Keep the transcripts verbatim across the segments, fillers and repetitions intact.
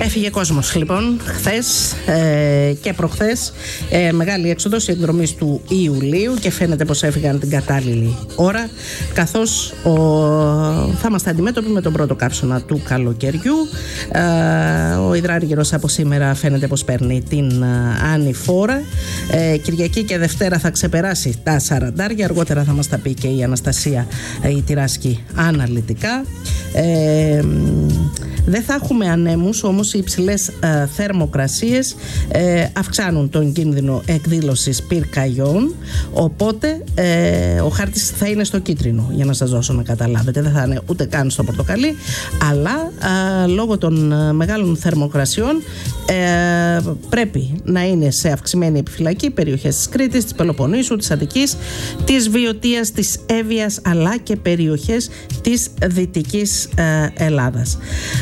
Έφυγε κόσμος λοιπόν χθες ε, και προχθές, ε, μεγάλη έξοδος η εκδρομής του Ιουλίου και φαίνεται πως έφυγαν την κατάλληλη ώρα, καθώς ο, θα είμαστε αντιμέτωποι με τον πρώτο καύσωνα του καλοκαιριού. ε, Ο υδράργυρος από σήμερα φαίνεται πως παίρνει την ανηφόρα. ε, Κυριακή και Δευτέρα θα ξεπεράσει τα σαραντάρια, αργότερα θα μας τα πει και η Αναστασία ε, η Τυράσκη αναλυτικά. ε, Δεν θα έχουμε ανέμους, όμως οι υψηλές ε, θερμοκρασίες ε, αυξάνουν τον κίνδυνο εκδήλωσης πυρκαγιών, οπότε ε, ο χάρτης θα είναι στο κίτρινο, για να σας δώσω να καταλάβετε. Δεν θα είναι ούτε καν στο πορτοκαλί, αλλά ε, λόγω των ε, μεγάλων θερμοκρασιών ε, πρέπει να είναι σε αυξημένη επιφυλακή περιοχές της Κρήτης, της Πελοποννήσου, της Αττικής, της Βιωτίας, της Εύβοιας, αλλά και περιοχές της Δυτικής ε, Ελλάδας.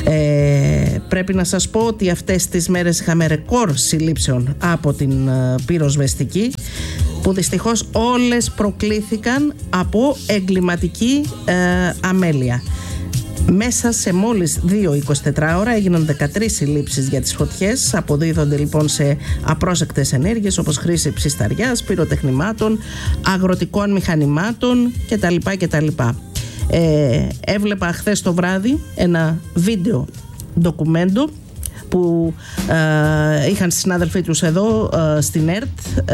Ε, πρέπει να σας πω ότι αυτές τις μέρες είχαμε ρεκόρ συλλήψεων από την ε, πυροσβεστική, που δυστυχώς όλες προκλήθηκαν από εγκληματική ε, αμέλεια. Μέσα σε μόλις δύο εικοσιτετράωρα έγιναν δεκατρείς συλλήψεις για τις φωτιές. Αποδίδονται λοιπόν σε απρόσεκτες ενέργειες όπως χρήση ψισταριάς, πυροτεχνημάτων, αγροτικών μηχανημάτων κτλ. κτλ. Ε, έβλεπα χθες το βράδυ ένα βίντεο ντοκουμέντο που ε, είχαν συνάδελφοί τους εδώ ε, στην ΕΡΤ,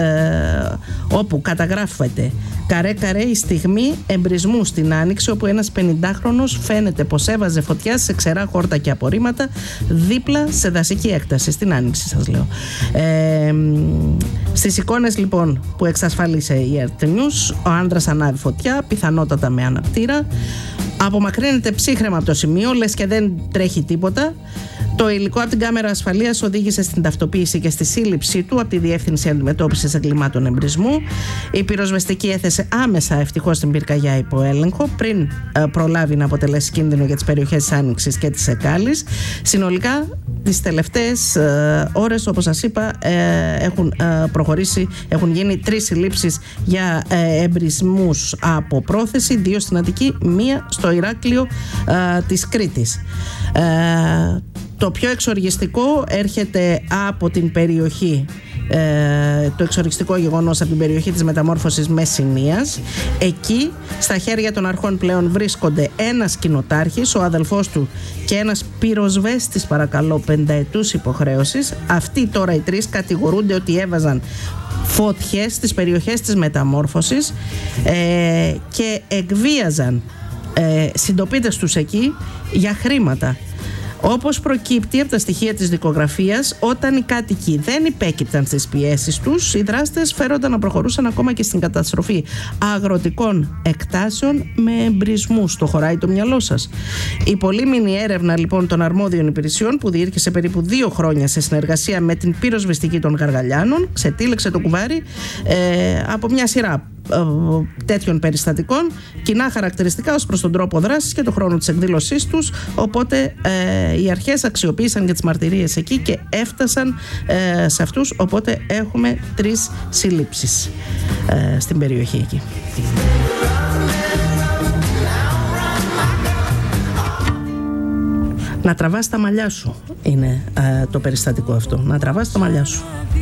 ε, όπου καταγράφεται καρέ καρέ η στιγμή εμπρισμού στην Άνοιξη, όπου ένας πενηντάχρονος φαίνεται πως έβαζε φωτιά σε ξερά χόρτα και απορρίμματα δίπλα σε δασική έκταση, στην Άνοιξη σας λέω. Ε, στις εικόνες λοιπόν που εξασφάλισε η ΕΡΤ News, ο άνδρας ανάβει φωτιά, πιθανότατα με αναπτήρα, απομακρύνεται ψύχραιμα από το σημείο, λες και δεν τρέχει τίποτα. Το υλικό από την κάμερα ασφαλείας οδήγησε στην ταυτοποίηση και στη σύλληψή του από τη Διεύθυνση Αντιμετώπισης Εγκλημάτων Εμπρισμού. Η πυροσβεστική έθεσε άμεσα ευτυχώς την πυρκαγιά υπό έλεγχο, πριν ε, προλάβει να αποτελέσει κίνδυνο για τις περιοχές της Άνοιξης και της Εκάλης. Συνολικά, τις τελευταίες ε, ώρες, όπως σας είπα, ε, έχουν ε, προχωρήσει, έχουν γίνει τρεις συλλήψεις για ε, εμπρισμούς από πρόθεση, δύο στην Αττική, μία στο Ηράκλειο ε, της Κρήτης. Ε, Το πιο εξοργιστικό έρχεται από την περιοχή, ε, το εξοργιστικό γεγονός από την περιοχή της μεταμόρφωσης Μεσσηνίας. Εκεί στα χέρια των αρχών πλέον βρίσκονται ένας κοινοτάρχης, ο αδελφός του και ένας πυροσβέστης, παρακαλώ, πενταετούς υποχρέωσης. Αυτοί τώρα οι τρεις κατηγορούνται ότι έβαζαν φωτιές στις περιοχές της μεταμόρφωσης ε, και εκβίαζαν ε, συντοπίτες τους εκεί για χρήματα. Όπως προκύπτει από τα στοιχεία της δικογραφίας, όταν οι κάτοικοι δεν υπέκυπταν στις πιέσεις τους, οι δράστες φέρονταν να προχωρούσαν ακόμα και στην καταστροφή αγροτικών εκτάσεων με εμπρισμούς. Το χωράει το μυαλό σας? Η πολύμηνη έρευνα λοιπόν των αρμόδιων υπηρεσιών, που διήρκησε περίπου δύο χρόνια σε συνεργασία με την πυροσβεστική των Γαργαλιάνων, ξετύλεξε το κουβάρι ε, από μια σειρά τέτοιων περιστατικών, κοινά χαρακτηριστικά ως προς τον τρόπο δράσης και τον χρόνο της εκδήλωσής τους. Οπότε ε, οι αρχές αξιοποίησαν για τις μαρτυρίες εκεί και έφτασαν ε, σε αυτούς. Οπότε έχουμε τρεις συλλήψεις ε, στην περιοχή εκεί. Να τραβάς τα μαλλιά σου είναι ε, το περιστατικό αυτό. Να τραβάς τα μαλλιά σου.